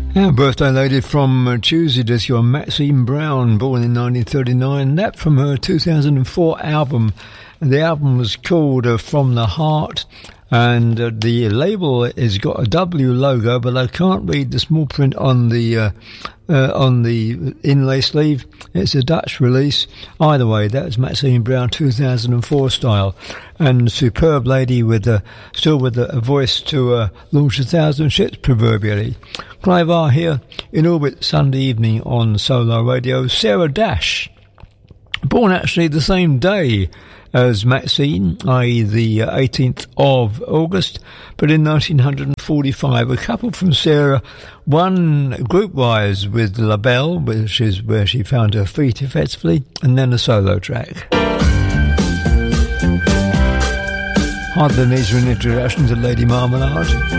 Our birthday lady from Tuesday this year, Maxine Brown, born in 1939. That from her 2004 album. The album was called From the Heart, and the label has got a W logo, but I can't read the small print on the inlay sleeve. It's a Dutch release. Either way, that was Maxine Brown 2004 style, and superb lady with still with a voice to launch 1,000 ships proverbially. Clive R here in orbit Sunday evening on Solar Radio. Sarah Dash, born actually the same day as Maxine, i.e. the 18th of August, but in 1945. A couple from Sarah, one group-wise with La Belle, which is where she found her feet effectively, and then a solo track. Hardly needs an introduction to Lady Marmalade.